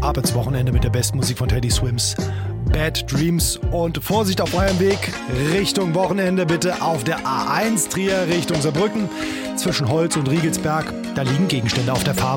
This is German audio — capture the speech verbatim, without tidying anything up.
ab ins Wochenende mit der besten Musik von Teddy Swims. Bad Dreams und Vorsicht auf eurem Weg Richtung Wochenende bitte auf der A eins Trier Richtung Saarbrücken. Zwischen Holz und Riegelsberg, da liegen Gegenstände auf der Fahrbahn.